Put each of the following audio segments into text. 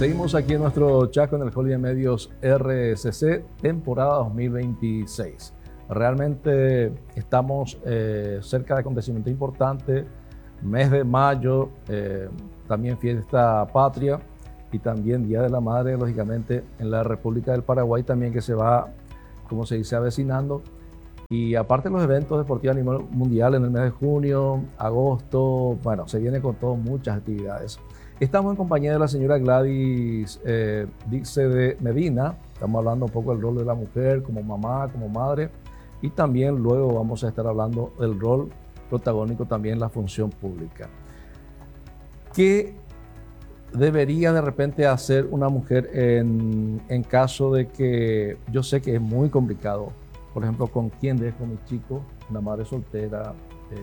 Seguimos aquí en nuestro Chaco en el Hall de Medios RCC, temporada 2026. Realmente estamos cerca de acontecimientos importantes, mes de mayo, también fiesta patria y también Día de la Madre, lógicamente, en la República del Paraguay también que se va, como se dice, avecinando. Y aparte de los eventos deportivos a nivel mundial en el mes de junio, agosto, bueno, se viene con todo, muchas actividades. Estamos en compañía de la señora Gladys Dixe de Medina. Estamos hablando un poco del rol de la mujer como mamá, como madre. Y también luego vamos a estar hablando del rol protagónico también en la función pública. ¿Qué debería de repente hacer una mujer en caso de que, yo sé que es muy complicado, por ejemplo, con quién dejo a mi chico, una madre soltera,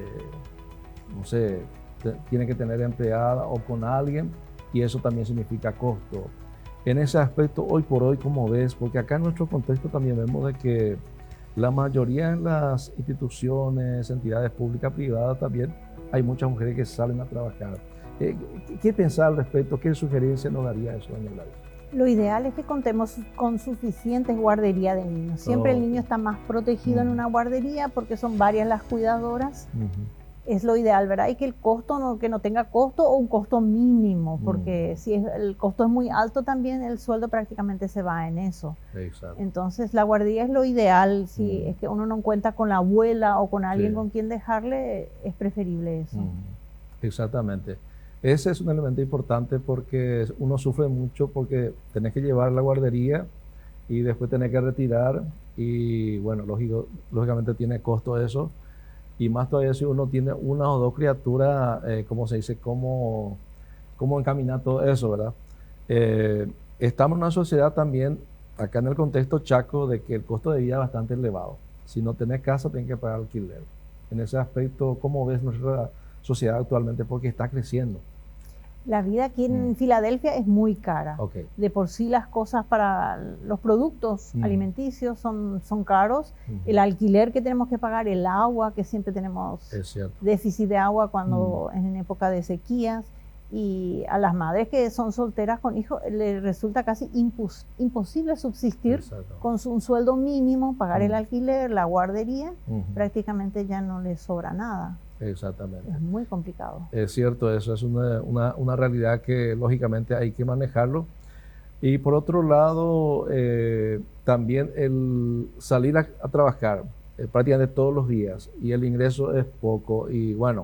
no sé, tiene que tener empleada o con alguien, y eso también significa costo. En ese aspecto, hoy por hoy, ¿cómo ves? Porque acá en nuestro contexto también vemos de que la mayoría en las instituciones, entidades públicas, privadas también, hay muchas mujeres que salen a trabajar. ¿Qué pensar al respecto? ¿Qué sugerencia nos daría eso, doña Gladys? Lo ideal es que contemos con suficientes guarderías de niños. Siempre el niño está más protegido en una guardería porque son varias las cuidadoras. Es lo ideal, ¿verdad? Y que el costo que no tenga costo o un costo mínimo, porque si el costo es muy alto también el sueldo prácticamente se va en eso. Exacto. Entonces la guardería es lo ideal. Si es que uno no cuenta con la abuela o con alguien con quien dejarle, es preferible eso. Exactamente. Ese es un elemento importante porque uno sufre mucho porque tenés que llevar a la guardería y después tenés que retirar y bueno, lógicamente tiene costo eso, y más todavía si uno tiene una o dos criaturas, ¿cómo se dice? ¿Cómo encaminar todo eso, verdad? Estamos en una sociedad también, acá en el contexto Chaco, de que el costo de vida es bastante elevado. Si no tenés casa, tenés que pagar alquiler. En ese aspecto, ¿cómo ves nuestra sociedad actualmente? Porque está creciendo. La vida aquí en Filadelfia es muy cara. Okay. De por sí las cosas para los productos alimenticios son caros. El alquiler que tenemos que pagar, el agua, que siempre tenemos déficit de agua cuando en época de sequías. Y a las madres que son solteras con hijos les resulta casi imposible subsistir con un sueldo mínimo, pagar el alquiler, la guardería, prácticamente ya no les sobra nada. Exactamente. Es muy complicado. Es cierto, eso es una realidad que lógicamente hay que manejarlo. Y por otro lado, también el salir a trabajar prácticamente todos los días y el ingreso es poco. Y bueno,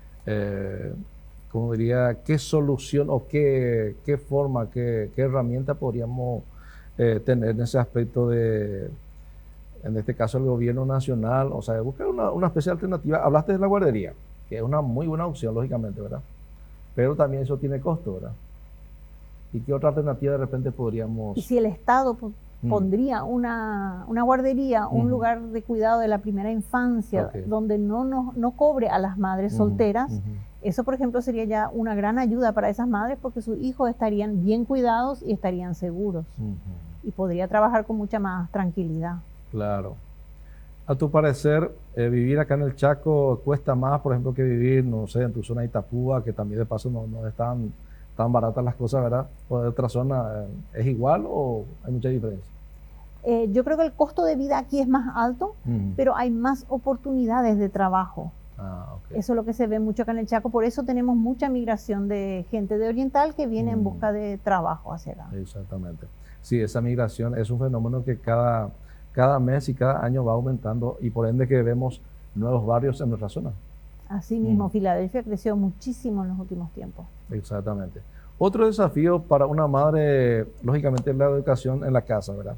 como diría, ¿qué solución o qué forma, qué herramienta podríamos tener en ese aspecto de, en este caso, el gobierno nacional? O sea, buscar una especie de alternativa. Hablaste de la guardería, que es una muy buena opción, lógicamente, ¿verdad? Pero también eso tiene costo, ¿verdad? ¿Y qué otra alternativa de repente podríamos...? Y si el Estado pondría una guardería, un lugar de cuidado de la primera infancia, donde no cobre a las madres solteras, eso, por ejemplo, sería ya una gran ayuda para esas madres porque sus hijos estarían bien cuidados y estarían seguros. Y podría trabajar con mucha más tranquilidad. Claro. A tu parecer, vivir acá en el Chaco cuesta más, por ejemplo, que vivir, no sé, en tu zona de Itapúa, que también de paso no están tan baratas las cosas, ¿verdad? ¿O de otra zona es igual o hay mucha diferencia? Yo creo que el costo de vida aquí es más alto, pero hay más oportunidades de trabajo. Eso es lo que se ve mucho acá en el Chaco, por eso tenemos mucha migración de gente de Oriental que viene en busca de trabajo hacia acá. Exactamente. Sí, esa migración es un fenómeno que cada mes y cada año va aumentando y por ende que vemos nuevos barrios en nuestra zona. Así mismo, Filadelfia creció muchísimo en los últimos tiempos. Exactamente. Otro desafío para una madre, lógicamente, es la educación en la casa, ¿verdad?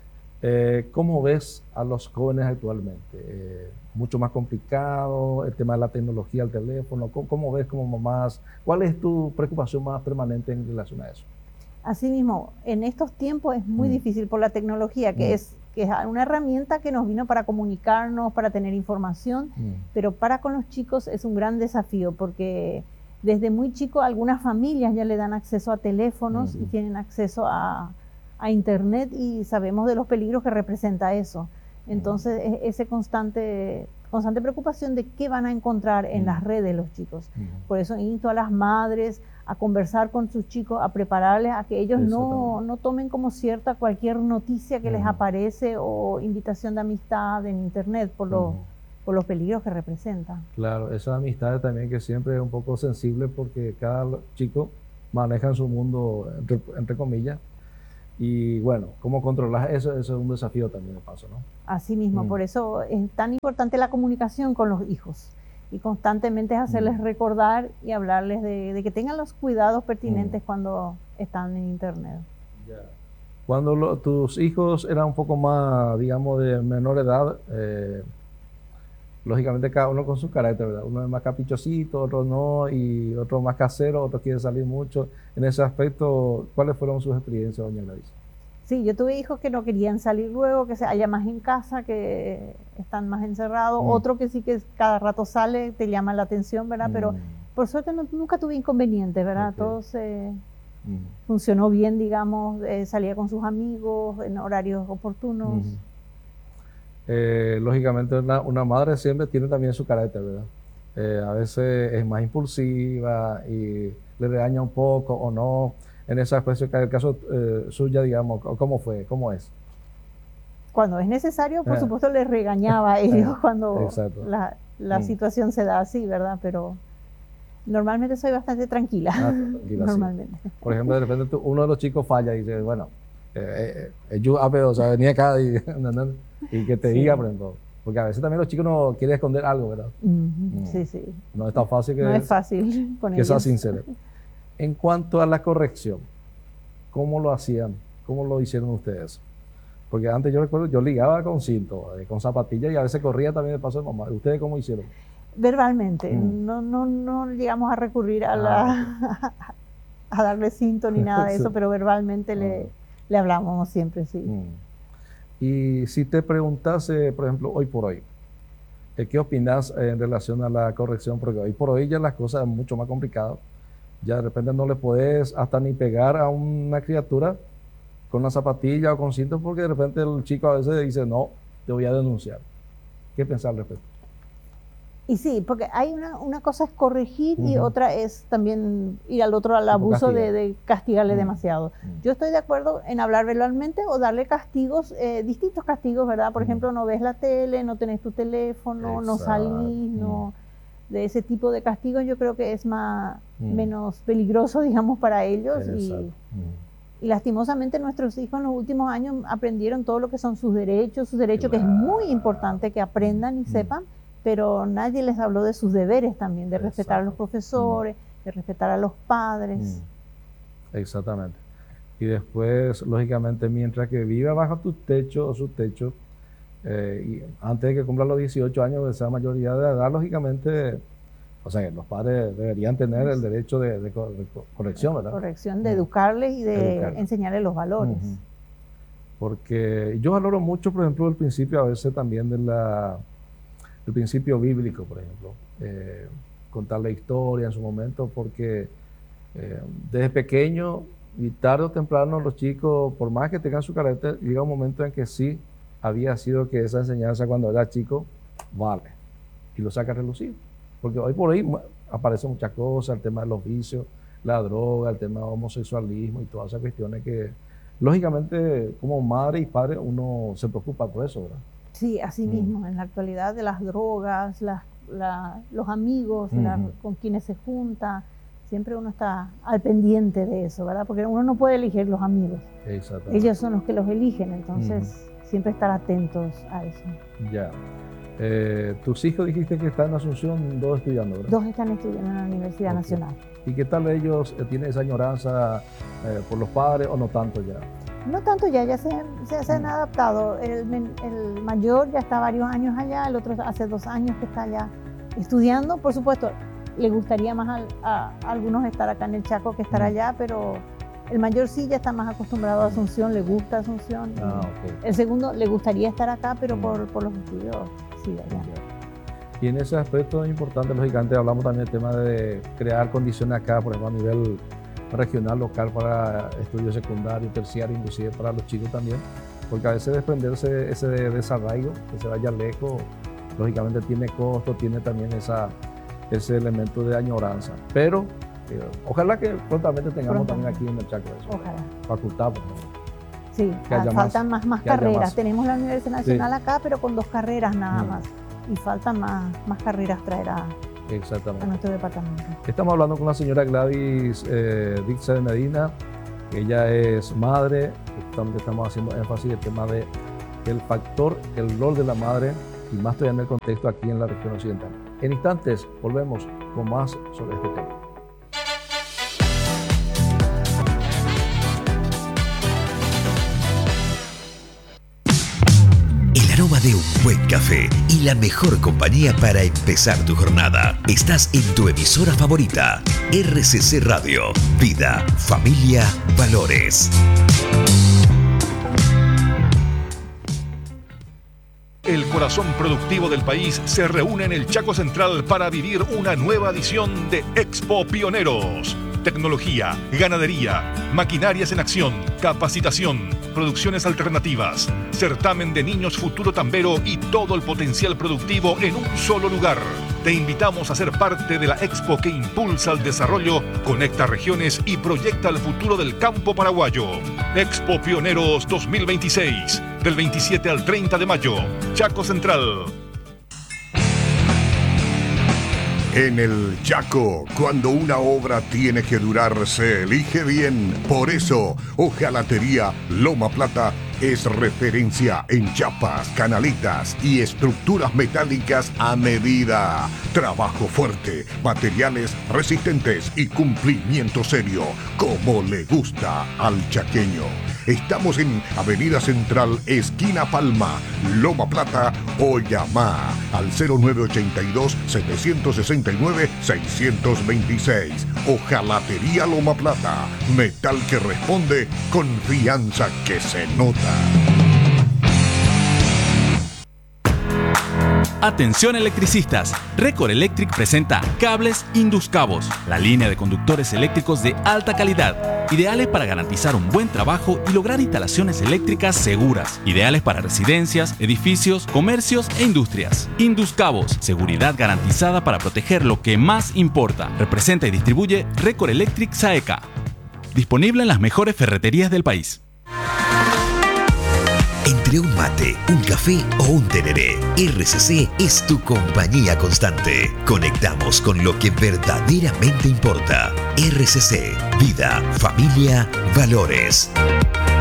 ¿Cómo ves a los jóvenes actualmente? ¿Mucho más complicado? ¿El tema de la tecnología, el teléfono? ¿Cómo ves como mamás? ¿Cuál es tu preocupación más permanente en relación a eso? Asimismo, en estos tiempos es muy difícil por la tecnología, que es una herramienta que nos vino para comunicarnos, para tener información, pero para con los chicos es un gran desafío porque desde muy chico algunas familias ya le dan acceso a teléfonos y tienen acceso a internet y sabemos de los peligros que representa eso. Entonces ese constante preocupación de qué van a encontrar en las redes los chicos. Por eso insto a las madres a conversar con sus chicos, a prepararles a que ellos no tomen como cierta cualquier noticia que les aparece o invitación de amistad en internet por los peligros que representa. Claro, esas amistades también que siempre es un poco sensible porque cada chico maneja en su mundo, entre comillas, y bueno, cómo controlar eso es un desafío también de paso, ¿no? Así mismo, por eso es tan importante la comunicación con los hijos y constantemente hacerles recordar y hablarles de que tengan los cuidados pertinentes cuando están en internet. Cuando tus hijos eran un poco más, digamos, de menor edad, lógicamente cada uno con su carácter, ¿verdad? Uno es más caprichosito, otro no, y otro más casero, otro quiere salir mucho. En ese aspecto, ¿cuáles fueron sus experiencias, doña Gladys? Sí, yo tuve hijos que no querían salir luego, que se haya más en casa, que están más encerrados. Otro que sí que cada rato sale, te llama la atención, ¿verdad? Pero por suerte nunca tuve inconvenientes, ¿verdad? Todo funcionó bien, digamos, salía con sus amigos en horarios oportunos. Lógicamente una madre siempre tiene también su carácter, ¿verdad? A veces es más impulsiva y le regaña un poco o no. En esa especie, el caso suya, digamos, ¿cómo fue? ¿Cómo es? Cuando es necesario, por supuesto, les regañaba a ellos cuando la situación se da así, ¿verdad? Pero normalmente soy bastante tranquila. Tranquila normalmente. Sí. Por ejemplo, de repente uno de los chicos falla y dice, bueno, yo o sea, venía acá y que te diga, por ejemplo. Porque a veces también los chicos no quieren esconder algo, ¿verdad? Sí, sí. No es tan fácil no es fácil con que sea sincero. En cuanto a la corrección, ¿cómo lo hacían? ¿Cómo lo hicieron ustedes? Porque antes yo recuerdo, yo ligaba con cinto, con zapatillas y a veces corría también de paso de mamá. ¿Ustedes cómo hicieron? Verbalmente, no llegamos a recurrir a darle cinto ni nada de eso, pero verbalmente le hablamos siempre, sí. Y si te preguntase, por ejemplo, hoy por hoy, ¿qué opinas en relación a la corrección? Porque hoy por hoy ya las cosas son mucho más complicadas. Ya de repente no le puedes hasta ni pegar a una criatura con una zapatilla o con cinto porque de repente el chico a veces dice, no, te voy a denunciar. ¿Qué pensar al respecto? Y sí, porque hay una cosa es corregir y otra es también ir al otro al abuso de castigarle demasiado. Yo estoy de acuerdo en hablar verbalmente o darle castigos, distintos castigos, ¿verdad? Por ejemplo, no ves la tele, no tenés tu teléfono, no salís, no... De ese tipo de castigos yo creo que es menos peligroso, digamos, para ellos. Y lastimosamente nuestros hijos en los últimos años aprendieron todo lo que son sus derechos que es muy importante que aprendan y sepan, pero nadie les habló de sus deberes también, de respetar a los profesores, de respetar a los padres. Exactamente. Y después, lógicamente, mientras que viva bajo tu techo o su techo, y antes de que cumpla los 18 años, de esa mayoría de edad, lógicamente, o sea, los padres deberían tener el derecho de corrección, ¿verdad? Corrección, de educarles y de enseñarles los valores. Porque yo valoro mucho, por ejemplo, el principio a veces también el principio bíblico, por ejemplo. Contar la historia en su momento, porque desde pequeño y tarde o temprano los chicos, por más que tengan su carácter, llega un momento en que sí había sido que esa enseñanza cuando era chico vale y lo saca a relucir, porque hoy por hoy aparecen muchas cosas, el tema de los vicios, la droga, el tema del homosexualismo y todas esas cuestiones que lógicamente como madre y padre uno se preocupa por eso, ¿verdad? Sí, así mismo, en la actualidad de las drogas, los amigos con quienes se junta, siempre uno está al pendiente de eso, ¿verdad? Porque uno no puede elegir los amigos, ellos son los que los eligen, entonces siempre estar atentos a eso. Ya. Tus hijos dijiste que están en Asunción, dos estudiando, ¿verdad? Dos están estudiando en la Universidad Nacional. ¿Y qué tal ellos? ¿Tienen esa añoranza por los padres o no tanto ya? No tanto ya se han adaptado. El mayor ya está varios años allá, el otro hace 2 años que está allá estudiando. Por supuesto, le gustaría más a algunos estar acá en el Chaco que estar allá, pero el mayor sí ya está más acostumbrado a Asunción, le gusta Asunción. El segundo le gustaría estar acá, pero por los estudios sí allá. Y en ese aspecto es importante, lógicamente, hablamos también del tema de crear condiciones acá, por ejemplo, a nivel regional, local, para estudios secundarios, terciarios, inclusive para los chicos también, porque a veces desprenderse ese desarraigo, que se vaya lejos, lógicamente tiene costo, tiene también ese elemento de añoranza, pero Ojalá que prontamente tengamos también aquí en el Chaco eso. Ojalá. Facultad, por ejemplo. Sí, faltan más carreras. Tenemos la Universidad Nacional acá, pero con 2 carreras nada más. Y faltan más carreras traer a nuestro departamento. Estamos hablando con la señora Gladys Dixe de Medina. Ella es madre. Estamos haciendo énfasis en el tema de el factor, el rol de la madre, y más todavía en el contexto aquí en la región occidental. En instantes volvemos con más sobre este tema. El aroma de un buen café y la mejor compañía para empezar tu jornada. Estás en tu emisora favorita, RCC Radio. Vida, familia, valores. El corazón productivo del país se reúne en el Chaco Central para vivir una nueva edición de Expo Pioneros. Tecnología, ganadería, maquinarias en acción, capacitación, producciones alternativas, certamen de niños futuro tambero y todo el potencial productivo en un solo lugar. Te invitamos a ser parte de la expo que impulsa el desarrollo, conecta regiones y proyecta el futuro del campo paraguayo. Expo Pioneros 2026, del 27 al 30 de mayo, Chaco Central. En el Chaco, cuando una obra tiene que durar, se elige bien. Por eso, Hojalatería Loma Plata es referencia en chapas, canaletas y estructuras metálicas a medida. Trabajo fuerte, materiales resistentes y cumplimiento serio, como le gusta al chaqueño. Estamos en Avenida Central, esquina Palma, Loma Plata, o llama al 0982-769-626. Hojalatería Loma Plata, metal que responde, confianza que se nota. Atención electricistas, Record Electric presenta Cables Induscabos, la línea de conductores eléctricos de alta calidad, ideales para garantizar un buen trabajo y lograr instalaciones eléctricas seguras, ideales para residencias, edificios, comercios e industrias. Induscabos, seguridad garantizada para proteger lo que más importa. Representa y distribuye Record Electric Saeca. Disponible en las mejores ferreterías del país. Entre un mate, un café o un tereré, RCC es tu compañía constante. Conectamos con lo que verdaderamente importa. RCC, vida, familia, valores.